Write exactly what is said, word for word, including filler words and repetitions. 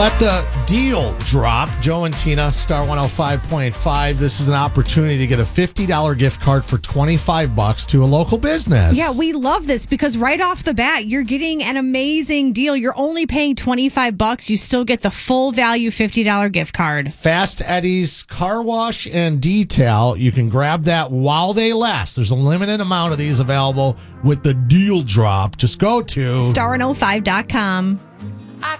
Let the deal drop. Joe and Tina, Star one oh five point five. This is an opportunity to get a fifty dollars gift card for twenty-five bucks to a local business. Yeah, we love this because right off the bat, you're getting an amazing deal. You're only paying twenty-five bucks. You still get the full value fifty dollars gift card. Fast Eddie's Car Wash and Detail. You can grab that while they last. There's a limited amount of these available with the deal drop. Just go to star one oh five dot com.